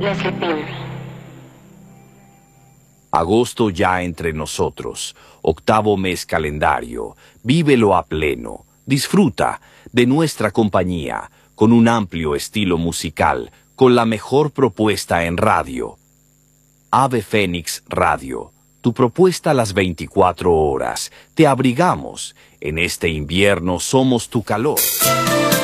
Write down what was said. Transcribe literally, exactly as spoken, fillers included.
Leslie Pym. Agosto ya entre nosotros, octavo mes calendario, vívelo a pleno, disfruta de nuestra compañía, con un amplio estilo musical, con la mejor propuesta en radio. Ave Fénix Radio, tu propuesta a las veinticuatro horas, te abrigamos, en este invierno somos tu calor.